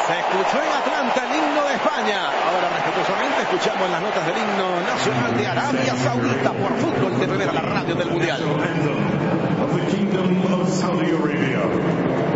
Se escuchó en Atlanta el himno de España. Ahora respetuosamente escuchamos las notas del himno nacional de Arabia Saudita por Fútbol TV, la radio del Mundial.